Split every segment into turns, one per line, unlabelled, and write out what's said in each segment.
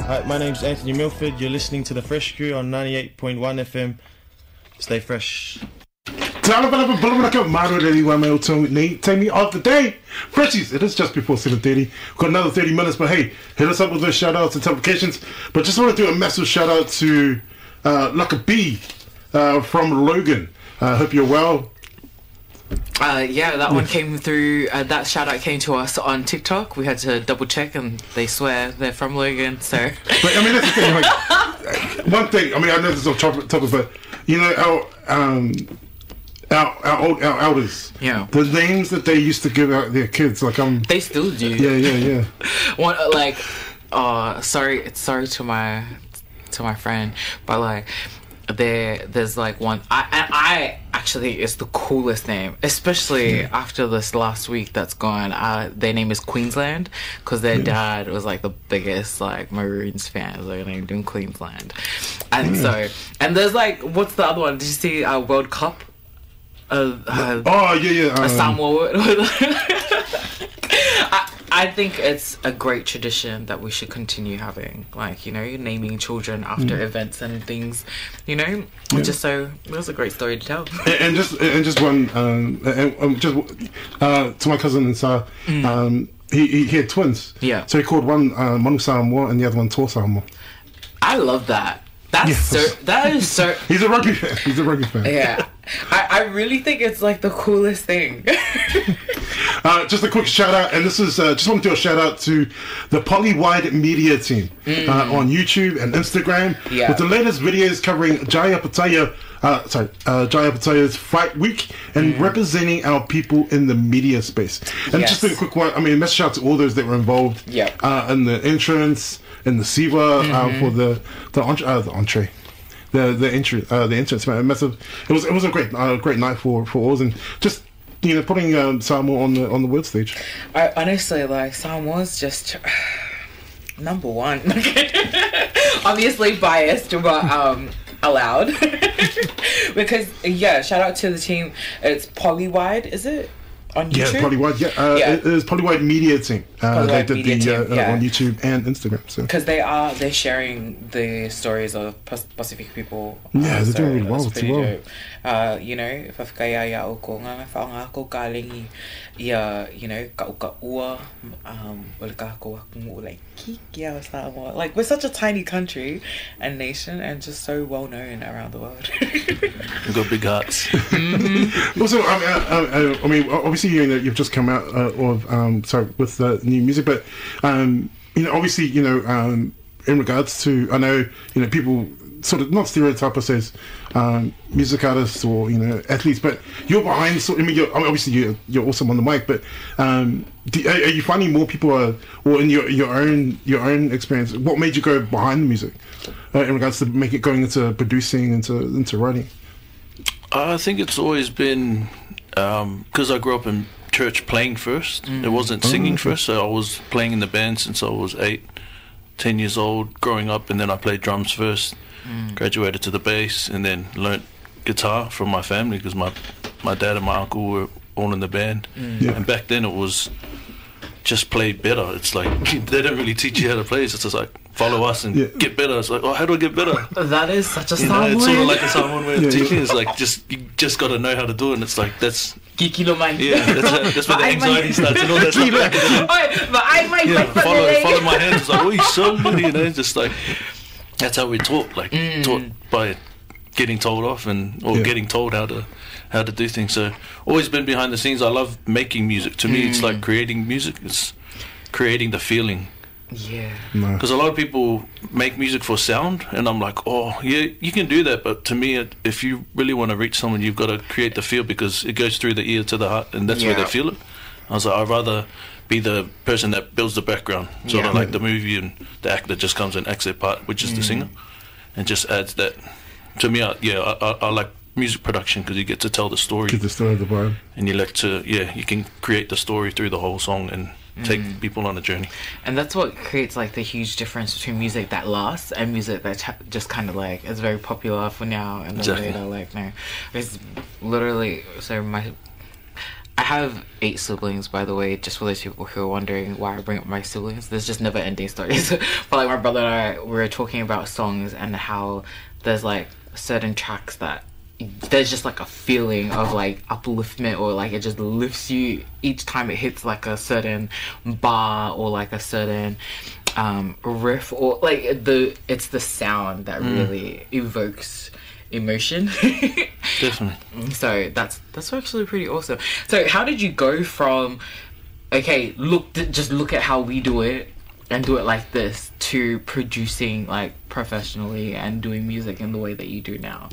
Hi, my name's Anthony Milford. You're listening to The Fresh Crew on 98.1 FM. Stay fresh.
Take me off the day. Freshies, it is just before 7:30. We've got another 30 minutes, but hey, hit us up with those shout outs and publications. But just want to do a massive shout out to Lucky B from Logan. Hope you're well.
Yeah, that one came through. That shout out came to us on TikTok. We had to double check, and they swear they're from Logan. So,
but I mean, that's the thing. Like, one thing. I mean, I know this is off topic, but you know, our elders.
Yeah.
The names that they used to give out their kids, like
they still do.
Yeah.
One sorry to my friend, but like. There's like one I actually, it's the coolest name, especially after this last week that's gone. Their name is Queensland, because their dad was like the biggest like Maroons fan, so they named him Queensland. And so, and there's like, what's the other one? Did you see World Cup? Samoa. I think it's a great tradition that we should continue having, like, you know, naming children after events and things, you know. Just so it was a great story to tell.
And just one, to my cousin Insar, he had twins.
Yeah.
So he called one Manu Samoa and the other one Tor Samoa.
I that is so.
He's a rugby fan.
Yeah. I really think it's like the coolest thing.
Just a quick shout out, and this is just want to do a shout out to the Polywide Media team on YouTube and Instagram with the latest videos covering Jaya Pataya's Fight Week and representing our people in the media space. And just a quick one, I mean, message out to all those that were involved in the entrance, in the SIVA for the entree. The entrance, man, massive. It was a great night for all, and just, you know, putting Samoa on the world stage.
I honestly, like, Samoa's just number one. Obviously biased, but allowed. Because shout out to the team. It's Polywide, is it? On YouTube?
Yeah, Polywide. It is Polywide Media team. They did on YouTube and Instagram.
Because they're sharing the stories of Pacific people.
Yeah, they're doing really well.
Pretty dope. You know, if I kaya o ko nga whaonga ko galing ya, you know, ka ua ka ko like kikia Samoa. Like, we're such a tiny country and nation, and just so well known around the world.
We've got big hearts.
Also, I mean, obviously, you know, you've just come out with new music, but you know, obviously, you know, in regards to, I know, you know, people sort of not stereotype us as music artists or, you know, athletes, but you're behind. So I mean, obviously you're awesome on the mic, but are you finding more people are, or in your own experience, what made you go behind the music in regards to going into producing, into writing?
I think it's always been because I grew up in church playing first. It wasn't singing first, so I was playing in the band since I was 8-10 years old growing up, and then I played drums first, graduated to the bass, and then learnt guitar from my family because my dad and my uncle were all in the band. And back then it was just play better. It's like they don't really teach you how to play. It's just like follow us and get better. It's like, oh, how do I get better?
That is such a
Samoan. It's sort of like a Samoan way of teaching. It's like you just got to know how to do it. And it's like that's that's where the anxiety starts and all that stuff. Follow my hands. It's like, oh, he's so good, you know. Just like that's how we taught. Like taught by getting told off or getting told how to do things. So always been behind the scenes. I love making music. To me, it's like creating music. It's creating the feeling.
Yeah.
Because a lot of people make music for sound, and I'm like, oh, yeah, you can do that. But to me, if you really want to reach someone, you've got to create the feel, because it goes through the ear to the heart, and that's where they feel it. I was like, I'd rather be the person that builds the background, sort of like the movie, and the actor just comes and acts their part, which is the singer, and just adds that. To me, I like music production because you get to tell the story.
Get the story of the vibe.
And you like to, you can create the story through the whole song and take people on a journey.
And that's what creates like the huge difference between music that lasts and music that just kind of like is very popular for now and later, like, no. It's literally, so I have 8 siblings, by the way, just for those people who are wondering why I bring up my siblings. There's just never ending stories. But like my brother and I, we were talking about songs and how there's like certain tracks that there's just like a feeling of like upliftment, or like it just lifts you each time it hits like a certain bar or like a certain riff, or like it's the sound that really evokes emotion.
Definitely.
So that's actually pretty awesome. So how did you go from just look at how we do it and do it like this, to producing like professionally and doing music in the way that you do now?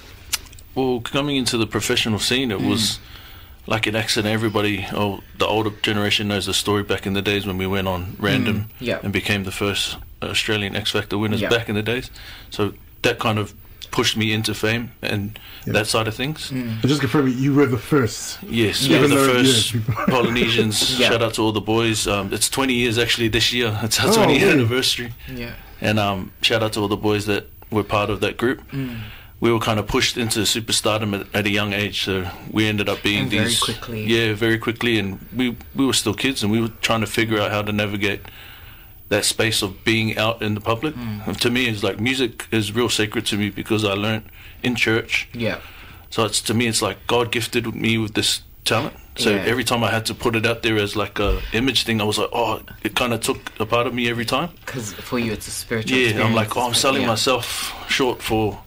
Well, coming into the professional scene, it was like an accident. Everybody, the older generation knows the story back in the days when we went on Random and became the first Australian X Factor winners back in the days. So that kind of pushed me into fame and that side of things.
But just confirm, you were the first.
Yes, we were the first Polynesians. Shout out to all the boys. It's 20 years actually this year. It's our 20th anniversary.
Yeah.
And shout out to all the boys that were part of that group. We were kind of pushed into superstardom at a young age, so we ended up being
very quickly.
Yeah, very quickly, and we were still kids, and we were trying to figure out how to navigate that space of being out in the public. And to me, it's like music is real sacred to me because I learned in church.
Yeah.
So to me, it's like God gifted me with this talent. So every time I had to put it out there as like a image thing, I was like, it kind of took a part of me every time.
Because for you, it's a spiritual
experience. I'm like, I'm selling myself short for,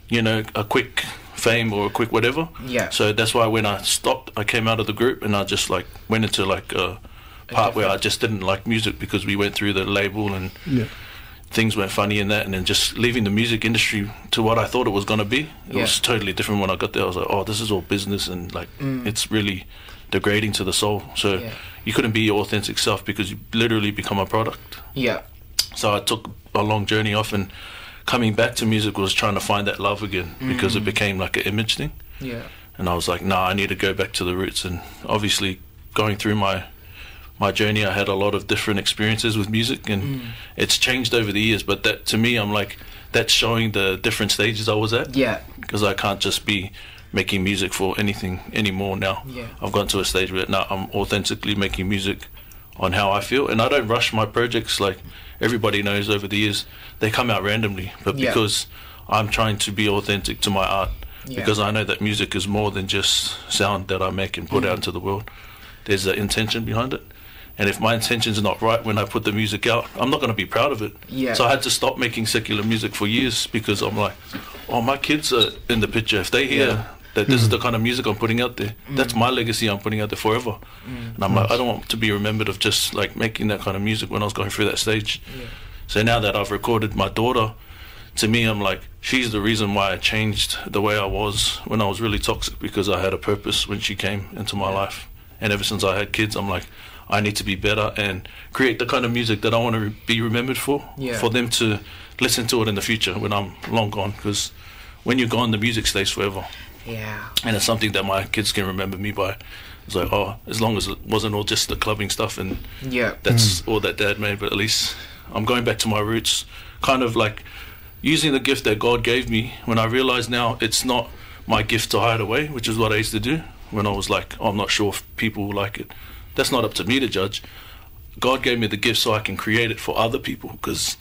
a quick fame or a quick whatever.
Yeah.
So that's why when I stopped, I came out of the group and I just like went into like a part where I just didn't like music because we went through the label and things went funny in that, and then just leaving the music industry to what I thought it was going to be. It was totally different when I got there. I was like, this is all business, and like it's really degrading to the soul. So you couldn't be your authentic self because you literally become a product.
Yeah.
So I took a long journey off, and coming back to music was trying to find that love again because it became like an image thing.
Yeah.
And I was like, I need to go back to the roots. And obviously going through my journey, I had a lot of different experiences with music, and it's changed over the years, but that to me, I'm like, that's showing the different stages I was at.
Yeah.
Because I can't just be making music for anything anymore now.
Yeah.
I've gotten to a stage where now I'm authentically making music on how I feel, and I don't rush my projects. Like everybody knows over the years, they come out randomly, but because I'm trying to be authentic to my art, because I know that music is more than just sound that I make and put out into the world. There's an intention behind it. And if my intentions are not right when I put the music out, I'm not going to be proud of it.
Yeah.
So I had to stop making secular music for years because I'm like, my kids are in the picture. If they hear that this is the kind of music I'm putting out there, that's my legacy I'm putting out there forever. And I'm like, I don't want to be remembered of just like making that kind of music when I was going through that stage. Yeah. So now that I've recorded my daughter, to me, I'm like, she's the reason why I changed the way I was when I was really toxic, because I had a purpose when she came into my life. And ever since I had kids, I'm like, I need to be better and create the kind of music that I want to be remembered for them to listen to it in the future when I'm long gone, because when you're gone, the music stays forever.
Yeah.
And it's something that my kids can remember me by. It's like, as long as it wasn't all just the clubbing stuff and that's all that dad made, but at least I'm going back to my roots, kind of like using the gift that God gave me when I realized now it's not my gift to hide away, which is what I used to do when I was like, I'm not sure if people will like it. That's not up to me to judge. God gave me the gift so I can create it for other people, because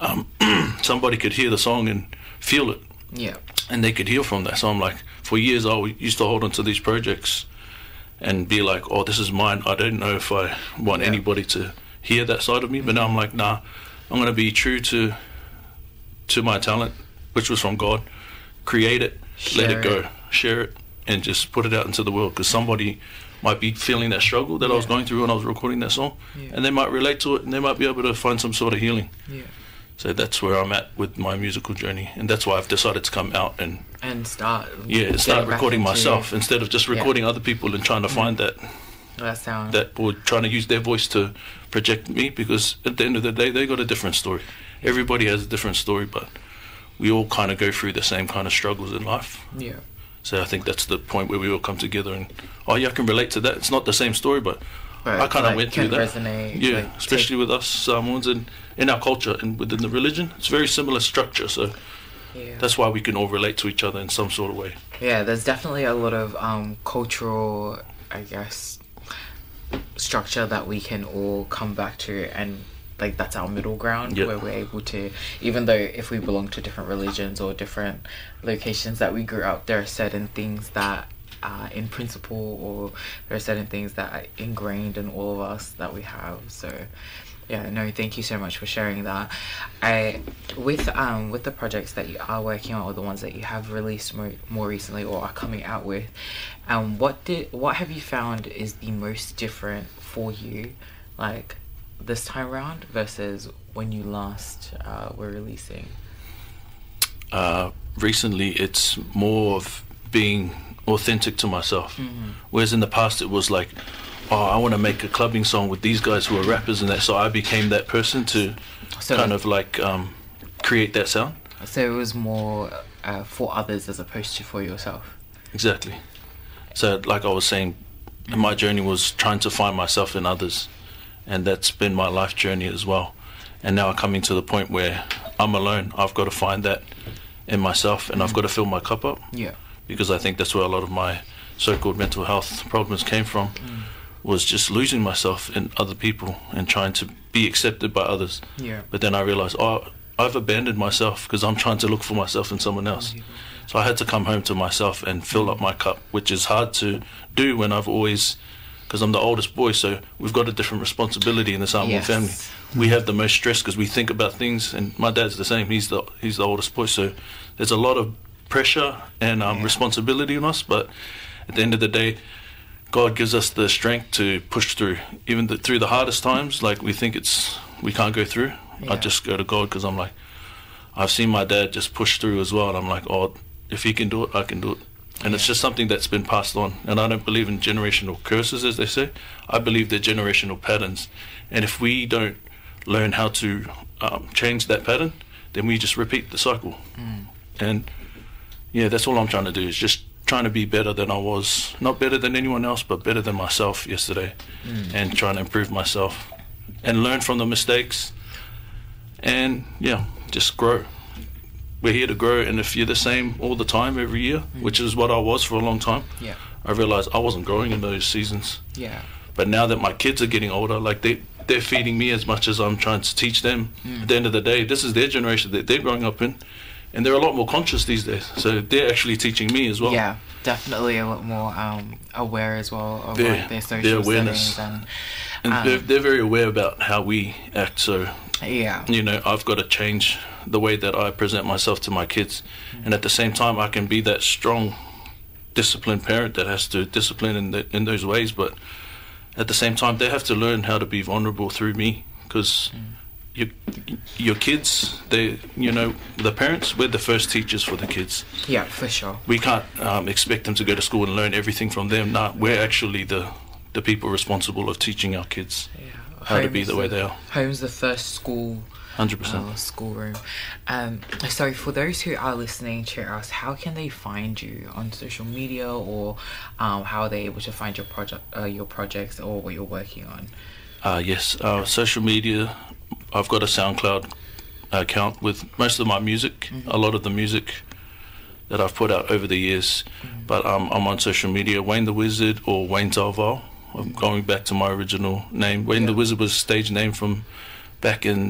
somebody could hear the song and feel it.
Yeah.
And they could heal from that. So I'm like, for years I used to hold on to these projects and be like, this is mine. I don't know if I want anybody to hear that side of me. But now I'm like, nah, I'm going to be true to my talent, which was from God. Create it, let it go, share it, and just put it out into the world, because somebody might be feeling that struggle that I was going through when I was recording that song, and they might relate to it, and they might be able to find some sort of healing. Yeah. So that's where I'm at with my musical journey, and that's why I've decided to come out and start recording myself instead of just recording other people and trying to find that sound, that or trying to use their voice to project me, because at the end of the day, they got a different story. Everybody has a different story, but we all kind of go through the same kind of struggles in life. Yeah. So I think that's the point where we all come together and, I can relate to that. It's not the same story, but I kind of went through that.
Resonate,
yeah, especially with us Samoans and in our culture and within the religion. It's very similar structure, so that's why we can all relate to each other in some sort of way.
Yeah, there's definitely a lot of cultural I guess, structure that we can all come back to, and like that's our middle ground.
Yep.
Where we're able to, even though if we belong to different religions or different locations that we grew up, there are certain things that are in principle, or there are certain things that are ingrained in all of us that we have. So yeah, no, thank you so much for sharing that. With the projects that you are working on, or the ones that you have released more recently or are coming out with, what have you found is the most different for you, like this time around versus when you last were releasing?
Recently, it's more of being authentic to myself. Whereas in the past, it was like, oh, I want to make a clubbing song with these guys who are rappers and that. So I became that person to kind of like create that sound.
So it was more for others as opposed to for yourself.
Exactly. So like I was saying, my journey was trying to find myself in others. And that's been my life journey as well. And now I'm coming to the point where I'm alone. I've got to find that in myself, and I've got to fill my cup up.
Yeah.
Because I think that's where a lot of my so-called mental health problems came from, was just losing myself in other people and trying to be accepted by others.
Yeah.
But then I realized, I've abandoned myself because I'm trying to look for myself in someone else. So I had to come home to myself and fill up my cup, which is hard to do when I've always... Because I'm the oldest boy, so we've got a different responsibility in the Samoan family. We have the most stress because we think about things, and my dad's the same. He's the oldest boy, so there's a lot of pressure and responsibility on us. But at the end of the day, God gives us the strength to push through, even through the hardest times. Like we think we can't go through. I just go to God because I'm like, I've seen my dad just push through as well, and I'm like, oh, if he can do it, I can do it. And it's just something that's been passed on. And I don't believe in generational curses, as they say. I believe they're generational patterns. And if we don't learn how to change that pattern, then we just repeat the cycle. And yeah, that's all I'm trying to do, is just trying to be better than I was. Not better than anyone else, but better than myself yesterday. And trying to improve myself and learn from the mistakes. And yeah, just grow. We're here to grow, and if you're the same all the time every year, which is what I was for a long time, I realized I wasn't growing in those seasons. But now that my kids are getting older, like they're feeding me as much as I'm trying to teach them. At the end of the day, this is their generation that they're growing up in, and they're a lot more conscious these days, so they're actually teaching me as well.
Yeah, definitely a lot more aware as well of like their social
awareness.
settings,
and they're very aware about how we act. So
yeah,
you know, I've got to change the way that I present myself to my kids, and at the same time I can be that strong, disciplined parent that has to discipline in those ways, but at the same time they have to learn how to be vulnerable through me, because your kids, the parents, we're the first teachers for the kids.
Yeah, for sure.
We can't expect them to go to school and learn everything from them. No, we're actually the people responsible of teaching our kids how to be the way they are.
Home's the first school.
100%.
Schoolroom. So for those who are listening to us, how can they find you on social media, or how are they able to find your projects or what you're working on?
Yes, social media. I've got a SoundCloud account with most of my music, a lot of the music that I've put out over the years. But I'm on social media, Wayne the Wizard or Wayne Zalval. I'm going back to my original name. Wayne the Wizard was a stage name from back in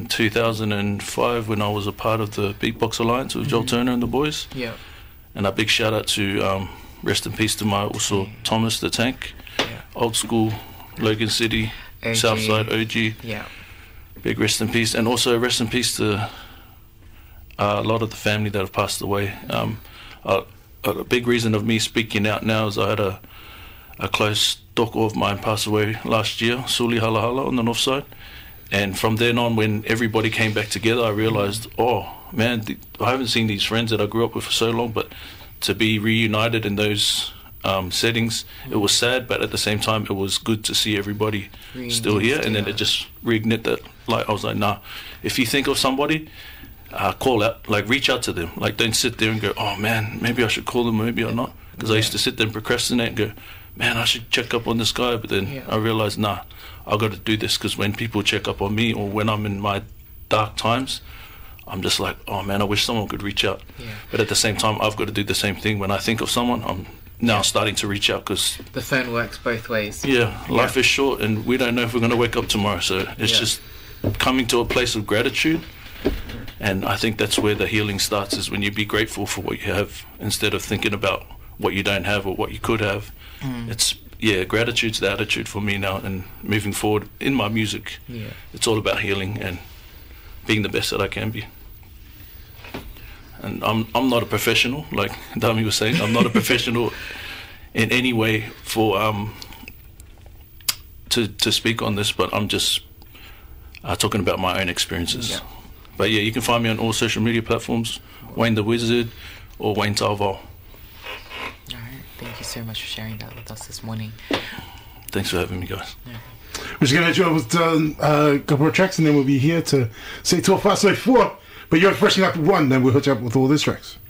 2005 when I was a part of the Beatbox Alliance with Joel Turner and the boys. Yeah. And a big shout out to rest in peace to my also Thomas the Tank, old school Logan City, OG. Southside OG. Yeah. Big rest in peace, and also rest in peace to a lot of the family that have passed away. A big reason of me speaking out now is I had a close toko of mine pass away last year, Suli Halahala on the north side. And from then on, when everybody came back together, I realized, oh man, I haven't seen these friends that I grew up with for so long, but to be reunited in those settings, it was sad, but at the same time, it was good to see everybody still here. And then it just reignited that. Like, I was like, nah, if you think of somebody, call out, like reach out to them. Like, don't sit there and go, oh man, maybe I should call them, maybe or not. Because I used to sit there and procrastinate and go, man, I should check up on this guy. But then I realized, nah, I've got to do this, because when people check up on me or when I'm in my dark times, I'm just like, oh man, I wish someone could reach out. But at the same time, I've got to do the same thing. When I think of someone, now starting to reach out because
The phone works both ways.
life is short and we don't know if we're going to wake up tomorrow. So it's just coming to a place of gratitude. And I think that's where the healing starts, is when you be grateful for what you have instead of thinking about what you don't have or what you could have. It's gratitude's the attitude for me now, and moving forward in my music. It's all about healing and being the best that I can be. And I'm not a professional, like Dami was saying. I'm not a professional in any way for to speak on this, but I'm just talking about my own experiences. But yeah, you can find me on all social media platforms, Wayne the Wizard or Wayne Talval.
All right. Thank you so much for sharing that with us this morning.
Thanks for having me, guys.
We're just going to go with a couple of tracks and then we'll be here to say 12 past 4. But you're freshening up with one, then we'll hook you up with all these tracks.